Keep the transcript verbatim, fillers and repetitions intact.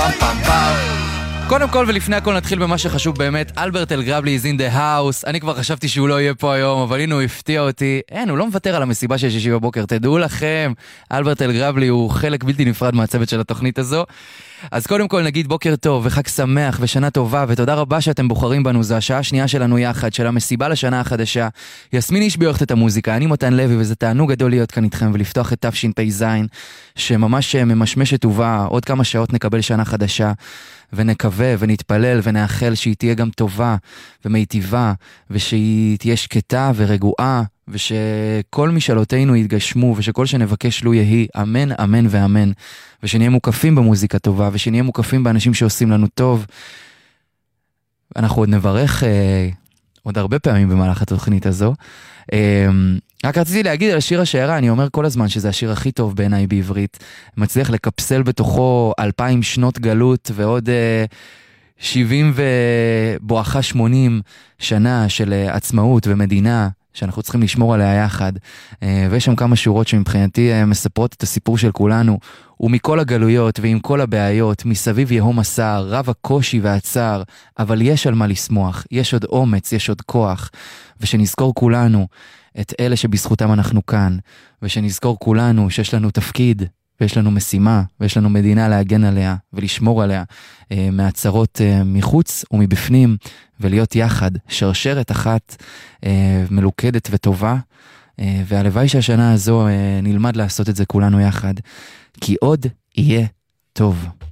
פם פם פם. קודם כל ולפני הכל נתחיל במה שחשוב באמת. אלברט אלגרבלי is in the house. אני כבר חשבתי שהוא לא יהיה פה היום, אבל הנה הוא הפתיע אותי. אין, הוא לא מוותר על המסיבה של שישי בבוקר, תדעו לכם. אלברט אלגרבלי הוא חלק בלתי נפרד מהצוות של התוכנית הזו. אז קודם כל נגיד בוקר טוב וחג שמח ושנה טובה, ותודה רבה שאתם בוחרים בנו. זו השעה השנייה שלנו יחד, של המסיבה לשנה החדשה. יסמין איש ביוחת את המוזיקה, אני מתן לוי, וזה תענוג גדול להיות כאן איתכם ולפתוח את תשפ"ז, שממש ממשמשת ובאה. עוד כמה שעות נקבל שנה חדשה, ונקווה ונתפלל ונאחל שהיא תהיה גם טובה ומיטיבה, ושהיא תהיה שקטה ורגועה, ושכל משאלותינו יתגשמו, ושכל שנבקש לו יהי, אמן אמן ואמן, ושנהיה מוקפים במוזיקה טובה, ושנהיה מוקפים באנשים שעושים לנו טוב. אנחנו עוד נברך אה, עוד הרבה פעמים במהלך התוכנית הזו. אה, רק רציתי להגיד על השיר השיירה, אני אומר כל הזמן שזה השיר הכי טוב בעיניי בעברית, מצליח לקפסל בתוכו אלפיים שנות גלות ועוד אה, שבעים ובואכה שמונים שנה של עצמאות ומדינה, שאנחנו צריכים לשמור עליה יחד. ויש שם כמה שורות שמבחינתי מספרות את הסיפור של כולנו, ומכל הגלויות ועם כל הבעיות, מסביב יהום הסער, רב הקושי והצער, אבל יש על מה לשמוח, יש עוד אומץ, יש עוד כוח, ושנזכור כולנו את אלה שבזכותם אנחנו כאן, ושנזכור כולנו שיש לנו תפקיד, ויש לנו משימה, ויש לנו מדינה להגן עליה, ולשמור עליה, אה, מהצרות אה, מחוץ ומבפנים, ולהיות יחד, שרשרת אחת, אה, מלוכדת וטובה, אה, והלוואי שהשנה הזו אה, נלמד לעשות את זה כולנו יחד, כי עוד יהיה טוב.